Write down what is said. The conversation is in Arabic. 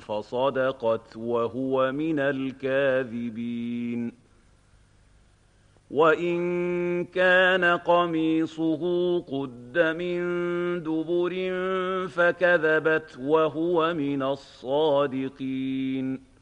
فصدقت وهو من الكاذبين. وإن كان قميصه قد من دبر فكذبت وهو من الصادقين.